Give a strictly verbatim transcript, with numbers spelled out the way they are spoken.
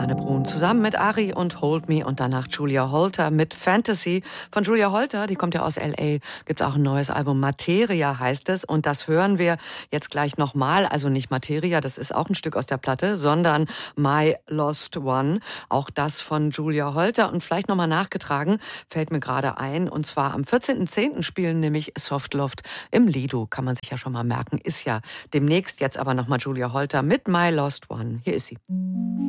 Susanne Brun zusammen mit Ari und Hold Me und danach Julia Holter mit Fantasy. Von Julia Holter, die kommt ja aus L A, gibt es auch ein neues Album, Materia heißt es. Und das hören wir jetzt gleich nochmal. Also nicht Materia, das ist auch ein Stück aus der Platte, sondern My Lost One. Auch das von Julia Holter. Und vielleicht nochmal nachgetragen, fällt mir gerade ein. Und zwar am vierzehnten zehnten spielen nämlich Softloft im Lido. Kann man sich ja schon mal merken. Ist ja demnächst. Jetzt aber nochmal Julia Holter mit My Lost One. Hier ist sie.